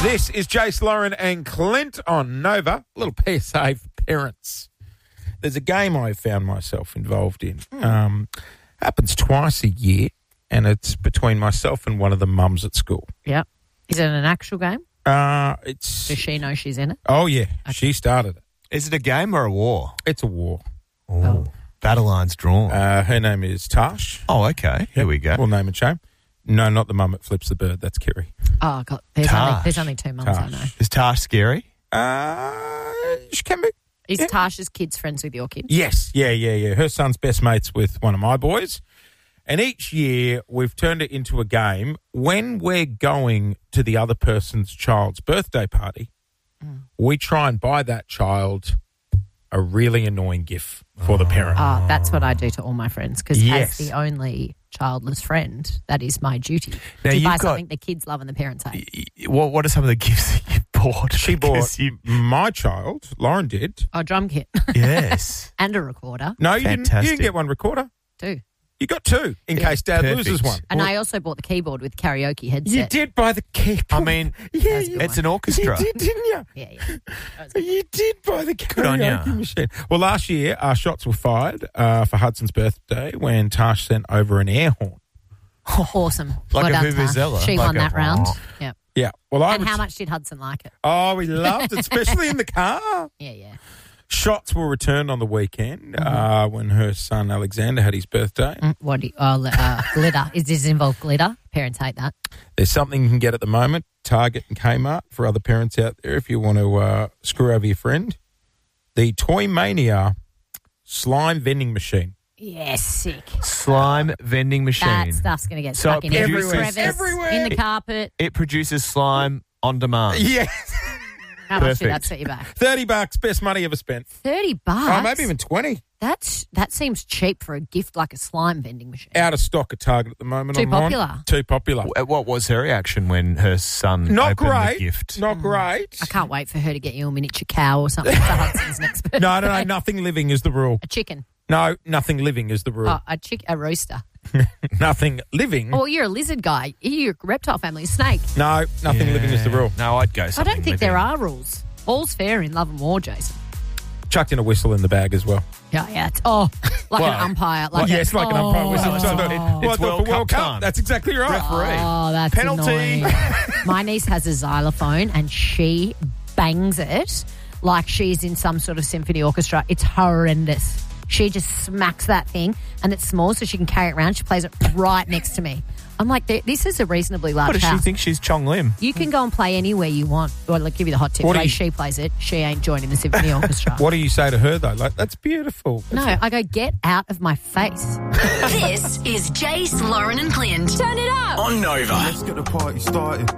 This is Jace, Lauren and Clint on Nova. A little PSA for parents. There's a game I found myself involved in. Happens twice a year, and it's between myself and one of the mums at school. Yep. Is it an actual game? Does she know she's in it? Oh, yeah. Okay. She started it. Is it a game or a war? It's a war. Oh. Battle lines drawn. Her name is Tash. Oh, okay. Here we go. Full name and shame. No, not the mum that flips the bird. That's Kerry. Oh, God. There's only 2 mums, I know. Is Tash scary? She can be. Is Tash's kids friends with your kids? Yes. Yeah. Her son's best mates with one of my boys. And each year we've turned it into a game. When we're going to the other person's child's birthday party, we try and buy that child a really annoying gift for the parent. That's what I do to all my friends because as the only childless friend, that is my duty. Now to buy something the kids love and the parents hate. What are some of the gifts that you bought? She bought my child, Lauren did. A drum kit. Yes. And a recorder. No, you didn't get one recorder. 2. You got 2 in case Dad loses one. And I also bought the keyboard with karaoke headset. You did buy the keyboard. I mean, it's an orchestra. You did, didn't you? Yeah. You did buy the karaoke machine. Well, last year, our shots were fired for Hudson's birthday when Tash sent over an air horn. Awesome. Like a vuvuzela. She won that round. Yeah. Yeah. Well, how much did Hudson like it? Oh, we loved it, especially in the car. Yeah. Shots were returned on the weekend when her son Alexander had his birthday. Glitter. Does this involve glitter? Parents hate that. There's something you can get at the moment, Target and Kmart, for other parents out there if you want to screw over your friend. The Toy Mania slime vending machine. Yes, sick. Slime vending machine. That stuff's going to get stuck in every crevice, in the carpet. It produces slime on demand. Yes. How much did that set you back? $30, best money ever spent. $30? Oh, maybe even 20. That seems cheap for a gift like a slime vending machine. Out of stock at Target at the moment. Too popular. Too popular. What was her reaction when her son opened the gift? Not great. I can't wait for her to get you a miniature cow or something for Hudson's next birthday. No. Nothing living is the rule. A chicken. No, nothing living is the rule. Oh, a rooster. Nothing living. Oh, you're a lizard guy. You're a reptile family, snake. No, nothing living is the rule. No, I'd go something I don't think there are rules. All's fair in love and war, Jason. Chucked in a whistle in the bag as well. Yeah. Like an umpire. Like an umpire whistle. It's World Cup time. That's exactly right. Referee. Oh, that's penalty. Annoying. My niece has a xylophone and she bangs it like she's in some sort of symphony orchestra. It's horrendous. She just smacks that thing and it's small so she can carry it around. She plays it right next to me. I'm like, this is a reasonably large house. What does she think? She's Chong Lim. You can go and play anywhere you want. Well, I'll give you the hot tip. The way she plays it, she ain't joining the symphony orchestra. What do you say to her, though? Like, that's beautiful. I go, get out of my face. This is Jace, Lauren and Clint. Turn it up. On Nova. Let's get the party started.